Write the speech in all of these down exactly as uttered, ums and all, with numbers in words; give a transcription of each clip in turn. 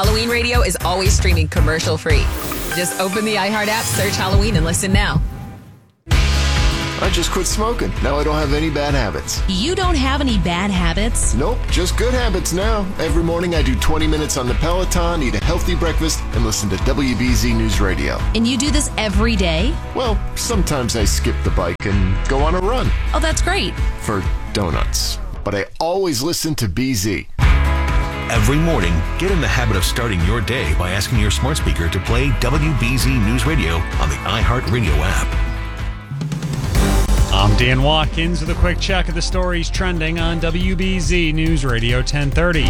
Halloween Radio is always streaming commercial-free. Just open the iHeart app, search Halloween, and listen now. I just quit smoking. Now I don't have any bad habits. You don't have any bad habits? Nope, just good habits now. Every morning I do twenty minutes on the Peloton, eat a healthy breakfast, and listen to W B Z News Radio. And you do this every day? Well, sometimes I skip the bike and go on a run. Oh, that's great. For donuts. But I always listen to B Z. Every morning, get in the habit of starting your day by asking your smart speaker to play W B Z News Radio on the iHeartRadio app. I'm Dan Watkins with a quick check of the stories trending on W B Z News Radio ten thirty.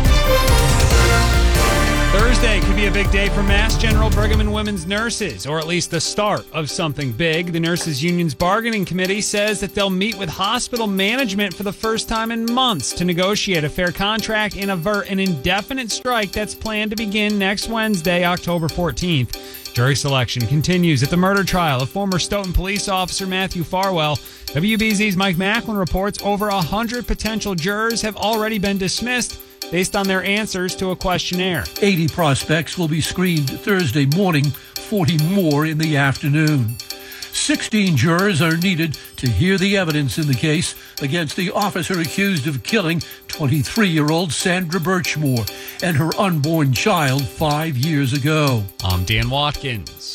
Thursday could be a big day for Mass General Brigham and Women's nurses, or at least the start of something big. The Nurses Union's bargaining committee says that they'll meet with hospital management for the first time in months to negotiate a fair contract and avert an indefinite strike that's planned to begin next Wednesday, October fourteenth. Jury selection continues at the murder trial of former Stoughton police officer Matthew Farwell. W B Z's Mike Macklin reports over one hundred potential jurors have already been dismissed based on their answers to a questionnaire. eighty prospects will be screened Thursday morning, forty more in the afternoon. sixteen jurors are needed to hear the evidence in the case against the officer accused of killing twenty-three-year-old Sandra Birchmore and her unborn child five years ago. I'm Dan Watkins.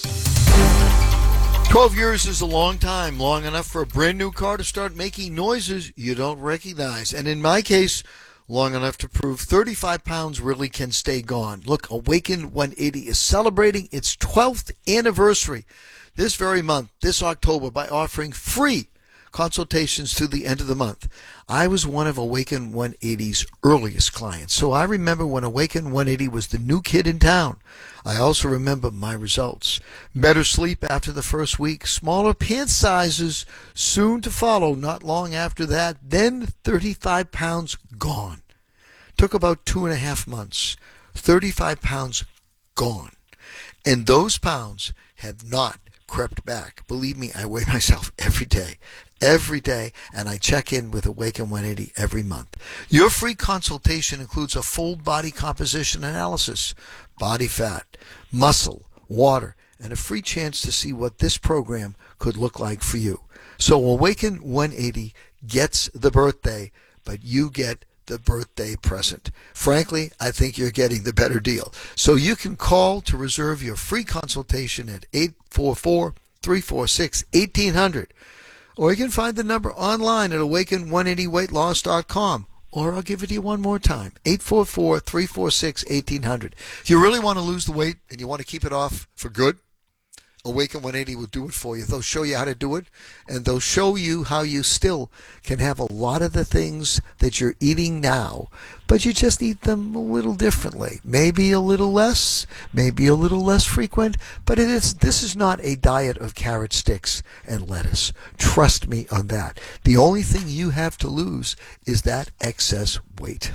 twelve years is a long time, long enough for a brand new car to start making noises you don't recognize. And in my case, long enough to prove thirty-five pounds really can stay gone. Look, Awaken one eighty is celebrating its twelfth anniversary this very month, this October, by offering free consultations to the end of the month. I was one of Awaken one eighty's earliest clients, so I remember when Awaken one eighty was the new kid in town. I also remember my results. Better sleep after the first week, smaller pant sizes soon to follow not long after that, then thirty-five pounds gone. Took about two and a half months. thirty-five pounds gone. And those pounds have not crept back. Believe me, I weigh myself every day. Every day, and I check in with Awaken one eighty every month. Your free consultation includes a full body composition analysis, body fat, muscle, water, and a free chance to see what this program could look like for you. So Awaken one eighty gets the birthday, but you get the birthday present. Frankly, I think you're getting the better deal. So you can call to reserve your free consultation at eight four four, three four six, one eight zero zero. Or you can find the number online at awaken one eighty weight loss dot com. Or I'll give it to you one more time, eight four four, three four six, one eight zero zero. If you really want to lose the weight and you want to keep it off for good, Awaken one eighty will do it for you. They'll show you how to do it, and they'll show you how you still can have a lot of the things that you're eating now, but you just eat them a little differently. Maybe a little less, maybe a little less frequent, but it is, this is not a diet of carrot sticks and lettuce. Trust me on that. The only thing you have to lose is that excess weight.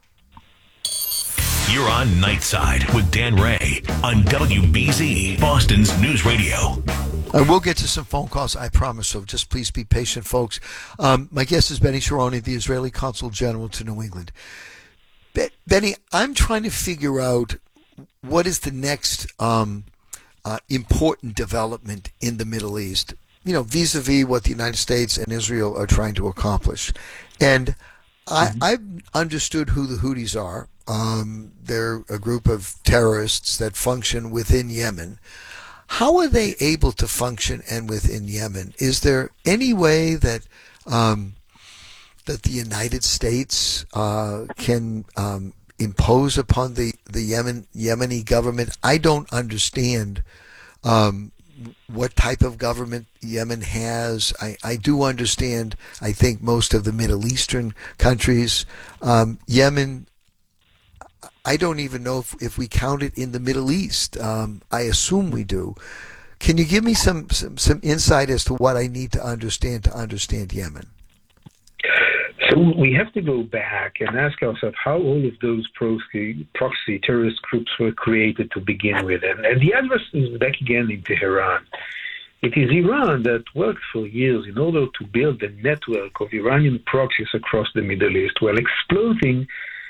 You're on Nightside with Dan Ray on W B Z, Boston's News Radio. I will get to some phone calls, I promise, so just please be patient, folks. Um, my guest is Benny Sharoni, the Israeli Consul General to New England. Be- Benny, I'm trying to figure out what is the next um, uh, important development in the Middle East, you know, vis-a-vis what the United States and Israel are trying to accomplish. And I, mm-hmm. I've understood who the Houthis are. Um, they're a group of terrorists that function within Yemen. How are they able to function and within Yemen? Is there any way that um, that the United States uh, can um, impose upon the the Yemen Yemeni government? I don't understand um, what type of government Yemen has. I, I do understand. I think most of the Middle Eastern countries, um, Yemen. I don't even know if, if we count it in the Middle East. Um, I assume we do. Can you give me some, some, some insight as to what I need to understand to understand Yemen? So we have to go back and ask ourselves how all of those proxy, proxy terrorist groups were created to begin with. And, and the address is back again in Tehran. It is Iran that worked for years in order to build a network of Iranian proxies across the Middle East while exploiting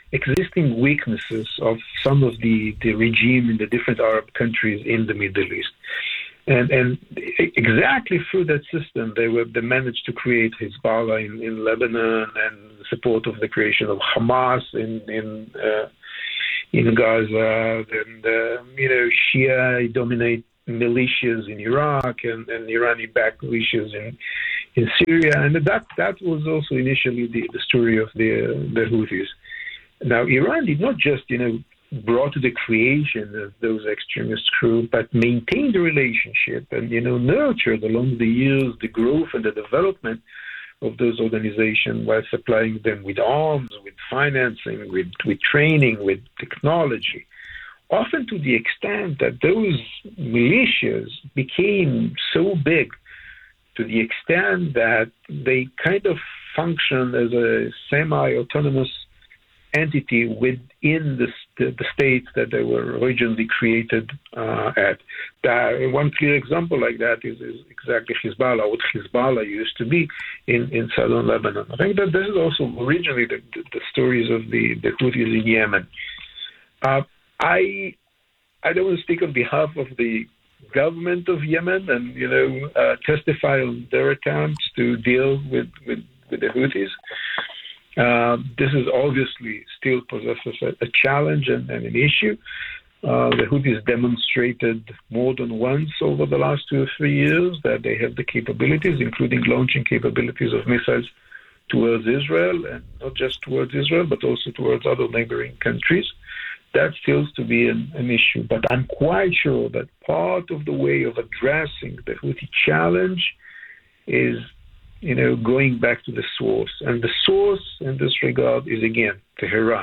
existing weaknesses of some of the, the regime in the different Arab countries in the Middle East. And and exactly through that system, they were they managed to create Hezbollah in, in Lebanon and support of the creation of Hamas in in uh, in Gaza, and uh, you know Shia dominate militias in Iraq and, and Iranian-backed militias in in Syria, and that that was also initially the, the story of the the Houthis. Now, Iran did not just you know brought to the creation of those extremist groups, but maintained the relationship and you know nurtured along the years the growth and the development of those organizations while supplying them with arms, with financing, with with training, with technology. Often to the extent that those militias became so big, to the extent that they kind of function as a semi-autonomous entity within the, the, the states that they were originally created uh, at. That, one clear example like that is, is exactly Hezbollah, what Hezbollah used to be in, in southern Lebanon. I think that this is also originally the, the, the stories of the, the Houthis in Yemen. Uh, I I don't want to speak on behalf of the government of Yemen and, you know, uh, testify on their attempts to deal with, with, with the Houthis. Uh, this is obviously still possesses a, a challenge and, and an issue. Uh, the Houthis demonstrated more than once over the last two or three years that they have the capabilities, including launching capabilities of missiles towards Israel, and not just towards Israel, but also towards other neighboring countries. That still to be an, an issue. But I'm quite sure that part of the way of addressing the Houthi challenge is, you know, going back to the source. And the source in this regard is, again, Tehran.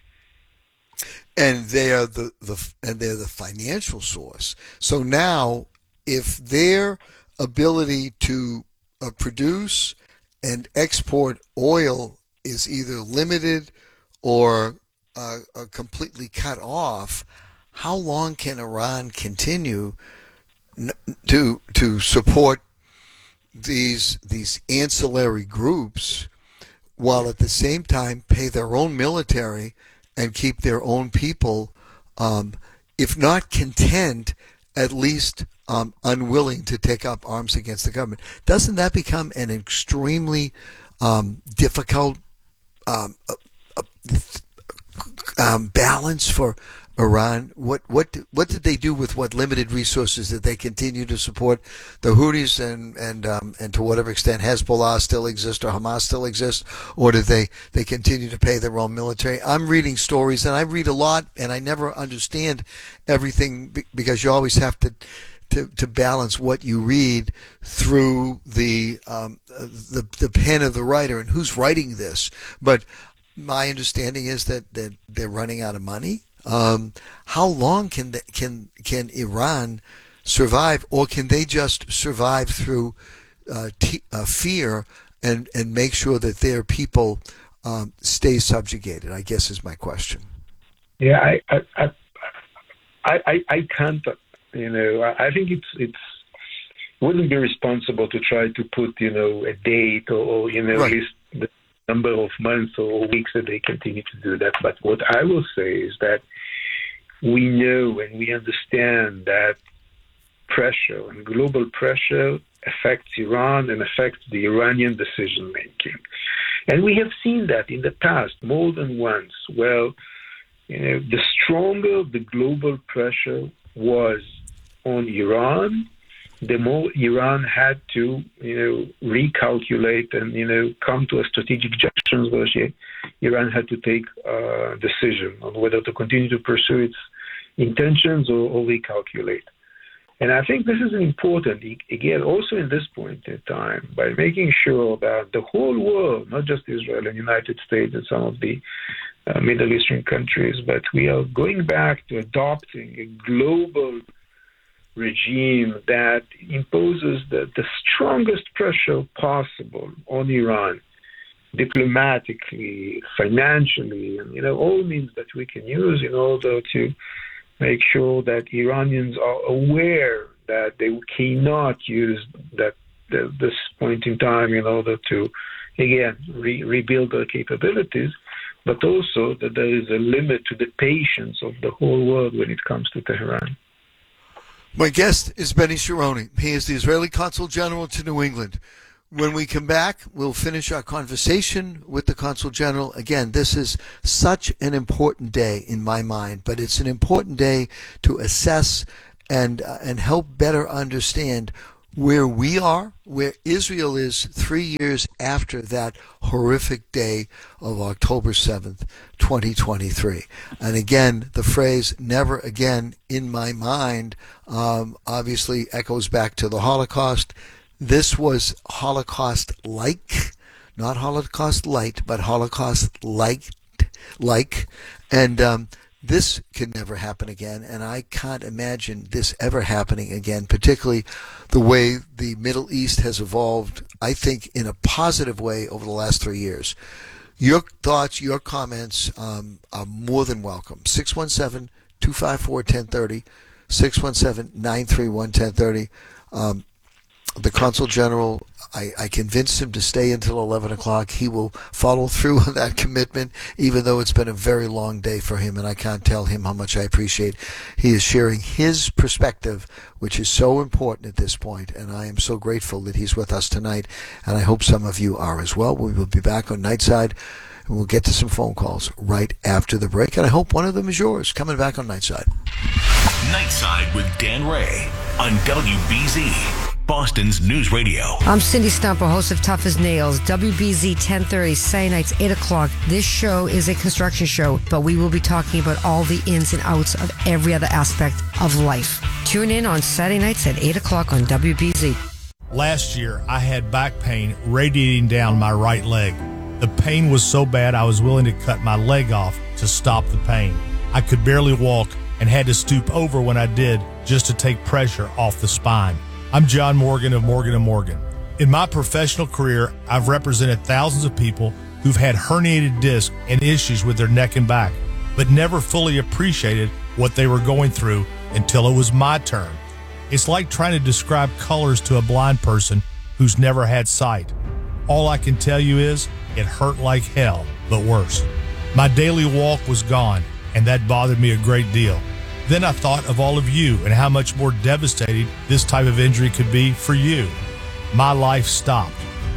And they are the, the and they're the financial source. So now, if their ability to uh, produce and export oil is either limited or uh, uh, completely cut off, how long can Iran continue n- to to support these these ancillary groups while at the same time pay their own military and keep their own people, um, if not content, at least um, unwilling to take up arms against the government? Doesn't that become an extremely um, difficult um, uh, um, balance for Iran? What what what did they do with what limited resources? Did they continue to support the Houthis and and um, and to whatever extent Hezbollah still exists or Hamas still exists, or did they they continue to pay their own military? I'm reading stories, and I read a lot, and I never understand everything because you always have to to, to balance what you read through the um, the the pen of the writer and who's writing this. But my understanding is that that they're running out of money. Um, how long can the, can can Iran survive, or can they just survive through uh, t- uh, fear and and make sure that their people um, stay subjugated? I guess is my question. Yeah, I I I, I, I can't. You know, I, I think it's it's it wouldn't be responsible to try to put you know a date or, or you know right. at least the number of months or weeks that they continue to do that. But what I will say is that we know and we understand that pressure and global pressure affects Iran and affects the Iranian decision-making. And we have seen that in the past more than once. Well, you know, the stronger the global pressure was on Iran, the more Iran had to, you know, recalculate and, you know, come to a strategic junctions where she, Iran had to take a decision on whether to continue to pursue its intentions or, or recalculate. And I think this is important, again, also in this point in time, by making sure that the whole world, not just Israel and United States and some of the uh, Middle Eastern countries, but we are going back to adopting a global regime that imposes the, the strongest pressure possible on Iran, diplomatically, financially, and, you know, all means that we can use in order to make sure that Iranians are aware that they cannot use that the, this point in time in order to, again, re- rebuild their capabilities, but also that there is a limit to the patience of the whole world when it comes to Tehran. My guest is Benny Sharoni. He is the Israeli Consul General to New England. When we come back, we'll finish our conversation with the Consul General. Again, this is such an important day in my mind, but it's an important day to assess and uh, and help better understand where we are, where Israel is three years after that horrific day of October seventh, twenty twenty-three. And again, the phrase never again in my mind um, obviously echoes back to the Holocaust. This was Holocaust-like, not Holocaust-light, but Holocaust-like, like, and um, this can never happen again, and I can't imagine this ever happening again, particularly the way the Middle East has evolved, I think, in a positive way over the last three years. Your thoughts, your comments um, are more than welcome. six one seven, two five four, one zero three zero, six one seven, nine three one, one zero three zero. Um, The Consul General, I, I convinced him to stay until eleven o'clock. He will follow through on that commitment, even though it's been a very long day for him, and I can't tell him how much I appreciate. He is sharing his perspective, which is so important at this point, and I am so grateful that he's with us tonight, and I hope some of you are as well. We will be back on Nightside, and we'll get to some phone calls right after the break, and I hope one of them is yours, coming back on Nightside. Nightside with Dan Ray on W B Z. Boston's News Radio. I'm Cindy Stumper, host of Tough as Nails, W B Z ten thirty, Saturday nights, eight o'clock. This show is a construction show, but we will be talking about all the ins and outs of every other aspect of life. Tune in on Saturday nights at eight o'clock on W B Z. Last year, I had back pain radiating down my right leg. The pain was so bad I was willing to cut my leg off to stop the pain. I could barely walk and had to stoop over when I did just to take pressure off the spine. I'm John Morgan of Morgan and Morgan. In my professional career, I've represented thousands of people who've had herniated discs and issues with their neck and back, but never fully appreciated what they were going through until it was my turn. It's like trying to describe colors to a blind person who's never had sight. All I can tell you is it hurt like hell, but worse. My daily walk was gone, and that bothered me a great deal. Then I thought of all of you and how much more devastating this type of injury could be for you. My life stopped.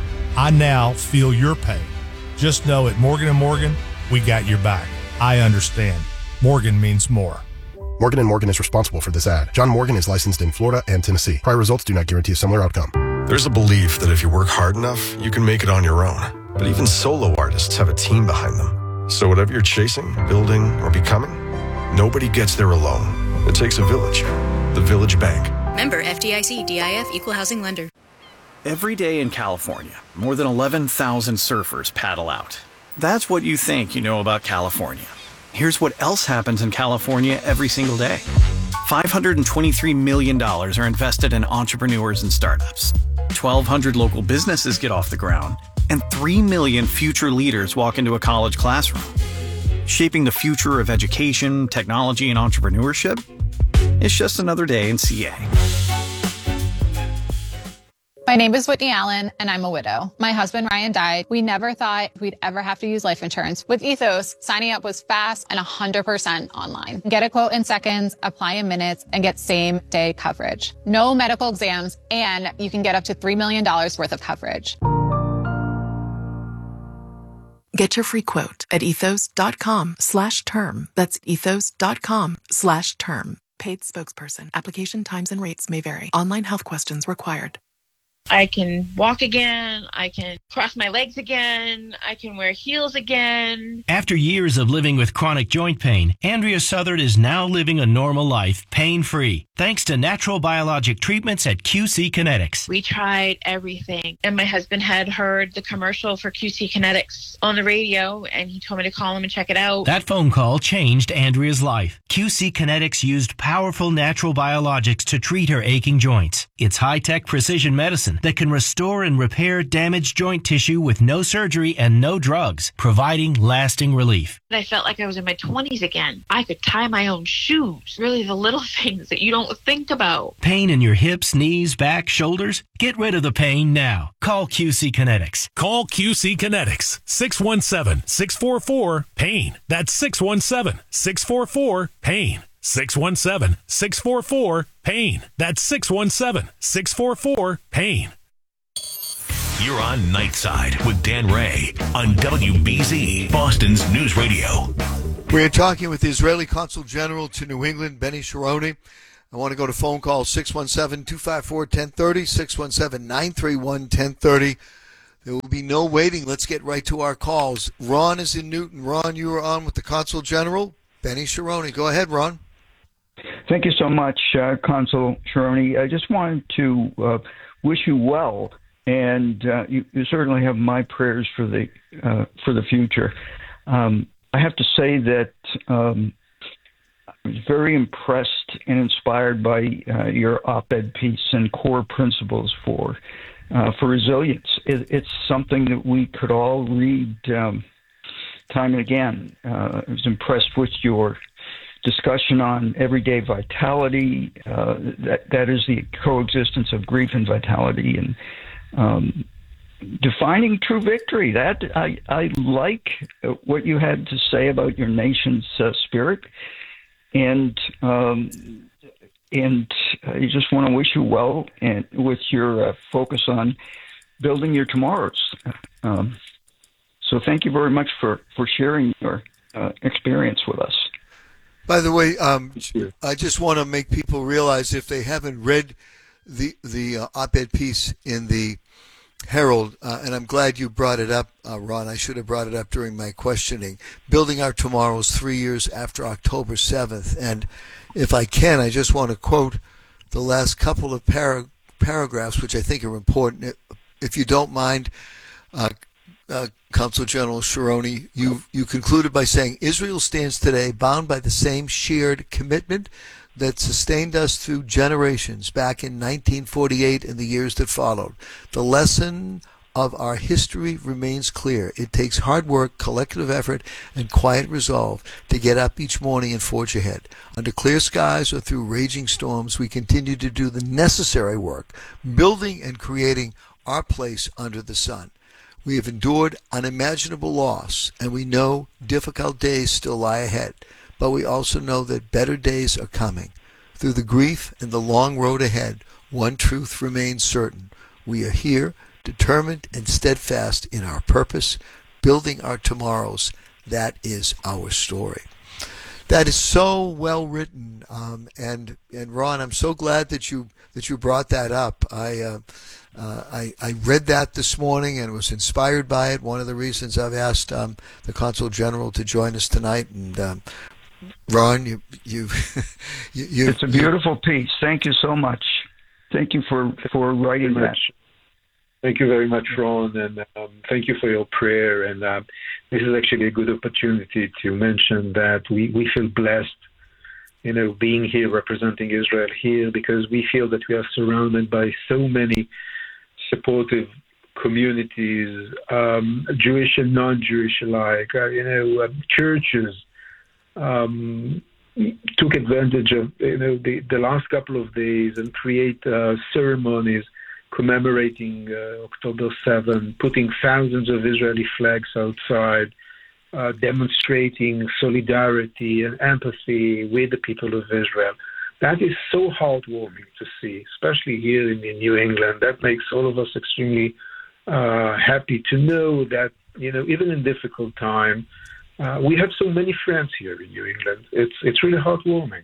I now feel your pain. Just know at Morgan and Morgan, we got your back. I understand. Morgan means more. Morgan and Morgan is responsible for this ad. John Morgan is licensed in Florida and Tennessee. Prior results do not guarantee a similar outcome. There's a belief that if you work hard enough, you can make it on your own. But even solo artists have a team behind them. So whatever you're chasing, building, or becoming, nobody gets there alone. It takes a village. The Village Bank. Member F D I C, D I F, Equal Housing Lender. Every day in California, more than eleven thousand surfers paddle out. That's what you think you know about California. Here's what else happens in California every single day. five hundred twenty-three million dollars are invested in entrepreneurs and startups. twelve hundred local businesses get off the ground. And three million future leaders walk into a college classroom. Shaping the future of education, technology, and entrepreneurship? It's just another day in C A. My name is Whitney Allen, and I'm a widow. My husband, Ryan, died. We never thought we'd ever have to use life insurance. With Ethos, signing up was fast and one hundred percent online. Get a quote in seconds, apply in minutes, and get same-day coverage. No medical exams, and you can get up to three million dollars worth of coverage. Get your free quote at ethos.com slash term. That's ethos.com slash term. Paid spokesperson. Application times and rates may vary. Online health questions required. I can walk again. I can cross my legs again. I can wear heels again. After years of living with chronic joint pain, Andrea Southard is now living a normal life, pain-free, thanks to natural biologic treatments at Q C Kinetics. We tried everything, and my husband had heard the commercial for Q C Kinetics on the radio, and he told me to call him and check it out. That phone call changed Andrea's life. Q C Kinetics used powerful natural biologics to treat her aching joints. It's high-tech precision medicine medicine that can restore and repair damaged joint tissue with no surgery and no drugs, providing lasting relief. I felt like I was in my twenties again. I could tie my own shoes. Really the little things that you don't think about. Pain in your hips, knees, back, shoulders? Get rid of the pain now. Call Q C Kinetics. Call Q C Kinetics. six one seven, six four four, PAIN. That's six one seven, six four four, PAIN. six one seven, six four four, PAIN. That's six one seven, six four four, PAIN. You're on Nightside with Dan Ray on W B Z, Boston's News Radio. We're talking with the Israeli Consul General to New England, Benny Sharoni. I want to go to phone call six one seven, two five four, one zero three zero, six one seven, nine three one, one zero three zero. There will be no waiting. Let's get right to our calls. Ron is in Newton. Ron, you are on with the Consul General, Benny Sharoni. Go ahead, Ron. Thank you so much, uh, Consul Sharoni. I just wanted to uh, wish you well, and uh, you, you certainly have my prayers for the uh, for the future. Um, I have to say that um, I was very impressed and inspired by uh, your op-ed piece and core principles for uh, for resilience. It, it's something that we could all read um, time and again. Uh, I was impressed with your discussion on everyday vitality. Uh, that that is the coexistence of grief and vitality, and um, defining true victory. That I I like what you had to say about your nation's uh, spirit, and um, and I just want to wish you well, and with your uh, focus on building your tomorrows. Um, so thank you very much for for sharing your uh, experience with us. By the way, um, I just want to make people realize, if they haven't read the the uh, op-ed piece in the Herald, uh, and I'm glad you brought it up, uh, Ron. I should have brought it up during my questioning. Building Our Tomorrows, three years after October seventh. And if I can, I just want to quote the last couple of para- paragraphs, which I think are important. If you don't mind, uh, uh, Consul General Sharoni, you you concluded by saying, Israel stands today bound by the same shared commitment that sustained us through generations back in nineteen forty-eight and the years that followed. The lesson of our history remains clear. It takes hard work, collective effort, and quiet resolve to get up each morning and forge ahead. Under clear skies or through raging storms, we continue to do the necessary work, building and creating our place under the sun. We have endured unimaginable loss, and we know difficult days still lie ahead. But we also know that better days are coming. Through the grief and the long road ahead, one truth remains certain. We are here, determined and steadfast in our purpose, building our tomorrows. That is our story. That is so well written, um, and and Ron, I'm so glad that you that you brought that up. I, uh, uh, I I read that this morning and was inspired by it. One of the reasons I've asked um, the Consul General to join us tonight. And um, Ron, you you, you, you it's a beautiful piece. Thank you so much. Thank you for for writing that. Thank you very much, Ron, and um, thank you for your prayer. And uh, this is actually a good opportunity to mention that we, we feel blessed, you know, being here representing Israel here, because we feel that we are surrounded by so many supportive communities, um, Jewish and non-Jewish alike. Uh, you know, uh, churches um, took advantage of you know the, the last couple of days and create uh, ceremonies commemorating uh, October seventh, putting thousands of Israeli flags outside, uh, demonstrating solidarity and empathy with the people of Israel. That is so heartwarming to see, especially here in, in New England. That makes all of us extremely uh, happy to know that, you know, even in difficult time, uh, we have so many friends here in New England. It's it's really heartwarming.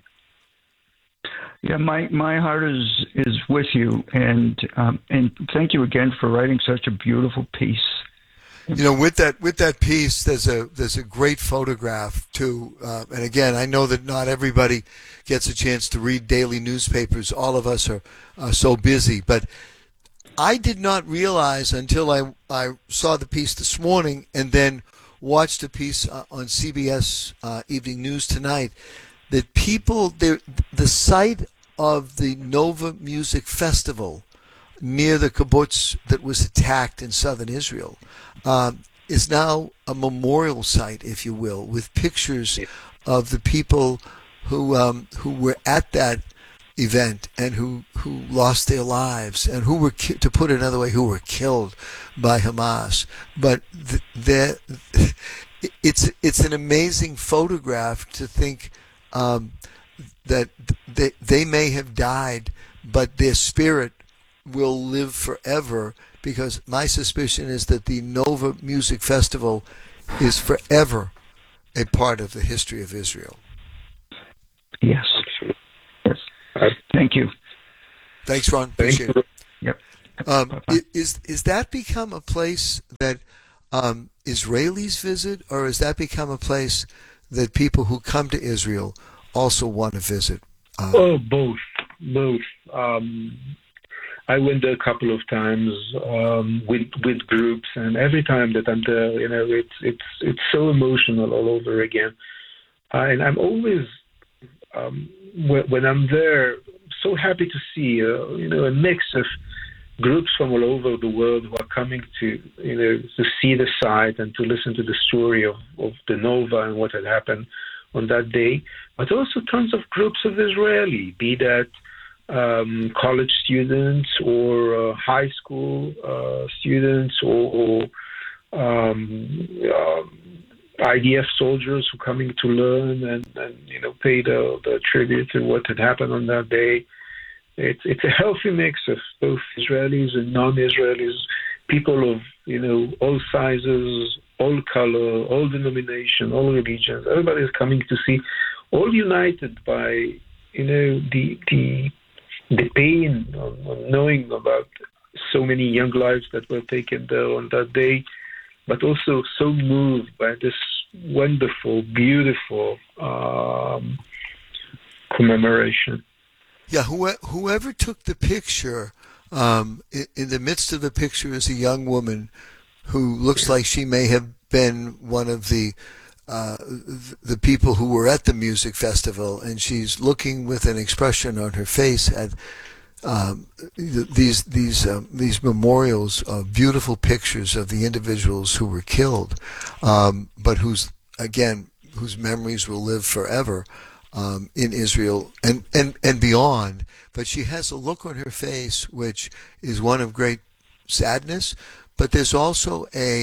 Yeah, my, my heart is is with you, and um, and thank you again for writing such a beautiful piece. You know, with that with that piece, there's a there's a great photograph too. Uh, and again, I know that not everybody gets a chance to read daily newspapers. All of us are uh, so busy, but I did not realize until I I saw the piece this morning and then watched the piece uh, on C B S uh, Evening News tonight, that people, the site of the Nova Music Festival near the kibbutz that was attacked in southern Israel, um, is now a memorial site, if you will, with pictures of the people who um, who were at that event and who, who lost their lives and who were, ki- to put it another way, who were killed by Hamas. But th- there, it's it's an amazing photograph to think um, that they they may have died, but their spirit will live forever. Because my suspicion is that the Nova Music Festival is forever a part of the history of Israel. Yes. Yes. Thank you. Thanks, Ron. Appreciate it. Yep. Um, is is that become a place that um, Israelis visit, or has that become a place that people who come to Israel also want to visit? Uh, oh, both, both. Um, I went there a couple of times um, with with groups, and every time that I'm there, you know, it's it's it's so emotional all over again. Uh, and I'm always, um, when, when I'm there, so happy to see, uh, you know, a mix of groups from all over the world who are coming to, you know, to see the site and to listen to the story of, of the Nova and what had happened on that day, but also tons of groups of Israeli, be that Um, college students or uh, high school uh, students or, or um, uh, I D F soldiers who are coming to learn and, and you know pay the, the tribute to what had happened on that day. It's it's a healthy mix of both Israelis and non-Israelis, people of you know all sizes, all color, all denomination, all religions. Everybody is coming to see, all united by you know the the. the pain of, of knowing about so many young lives that were taken there on that day, but also so moved by this wonderful, beautiful um, commemoration. Yeah, who, whoever took the picture, um, in, in the midst of the picture is a young woman who looks like she may have been one of the Uh, the people who were at the music festival, and she's looking with an expression on her face at um, these these um, these memorials of beautiful pictures of the individuals who were killed, um, but whose again whose memories will live forever um, in Israel and, and and beyond. But she has a look on her face which is one of great sadness, but there's also a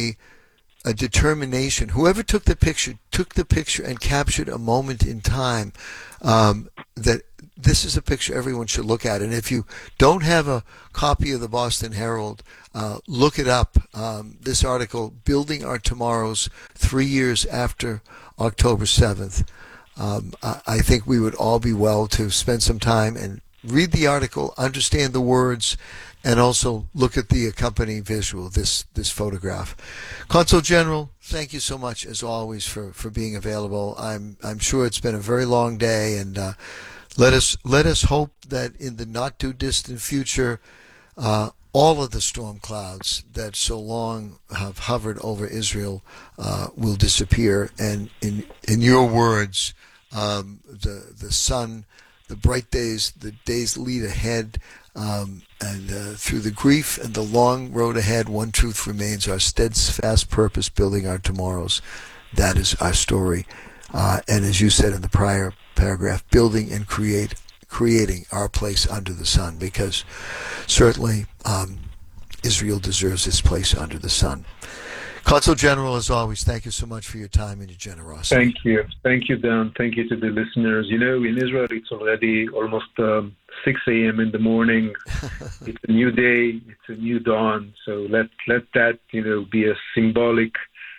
a determination. Whoever took the picture took the picture and captured a moment in time um, that this is a picture everyone should look at. And if you don't have a copy of the Boston Herald, uh, look it up. Um, this article, Building Our Tomorrows, three years after October seventh. Um, I, I think we would all be well to spend some time and read the article, understand the words, and also look at the accompanying visual, this this photograph. Consul General, thank you so much, as always, for, for being available. I'm I'm sure it's been a very long day, and uh, let us let us hope that in the not too distant future, uh, all of the storm clouds that so long have hovered over Israel uh, will disappear, and in in your words, um, the the sun, the bright days, the days lead ahead. Um, and uh, through the grief and the long road ahead, one truth remains: our steadfast purpose, building our tomorrows. That is our story. Uh, and as you said in the prior paragraph, building and create, creating our place under the sun, because certainly um, Israel deserves its place under the sun. Consul General, as always, thank you so much for your time and your generosity. Thank you. Thank you, Dan. Thank you to the listeners. You know, in Israel, it's already almost um, six a.m. in the morning. It's a new day. It's a new dawn. So let let that, you know, be a symbolic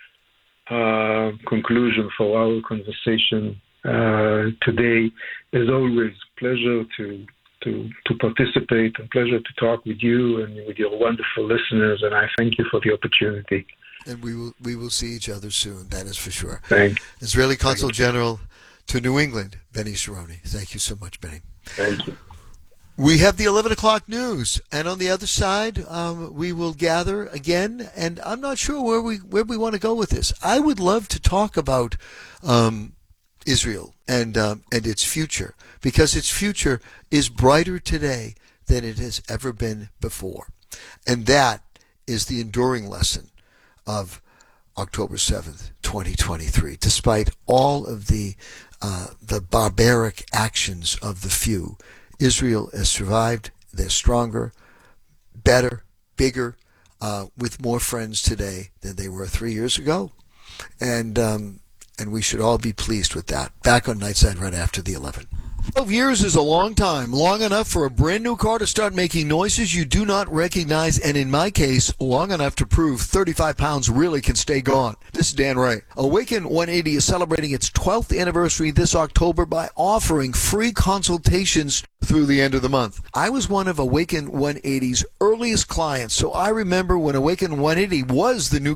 uh, conclusion for our conversation uh, today. As always, pleasure to to to participate and pleasure to talk with you and with your wonderful listeners. And I thank you for the opportunity. And we will we will see each other soon. That is for sure. Thank Israeli Consul General to New England, Benny Sharoni. Thank you so much, Benny. Thank you. We have the eleven o'clock news, and on the other side, um, we will gather again. And I'm not sure where we where we want to go with this. I would love to talk about um, Israel and um, and its future, because its future is brighter today than it has ever been before. And that is the enduring lesson of October seventh, twenty twenty-three. Despite all of the uh, the barbaric actions of the few, Israel has survived. They're stronger, better, bigger, uh, with more friends today than they were three years ago. And um, and we should all be pleased with that. Back on Nightside right after the eleven. twelve years is a long time, long enough for a brand new car to start making noises you do not recognize, and in my case, long enough to prove thirty-five pounds really can stay gone. This is Dan Ray. Awaken one eighty is celebrating its twelfth anniversary this October by offering free consultations through the end of the month. I was one of Awaken one eighty's earliest clients, so I remember when Awaken one eighty was the new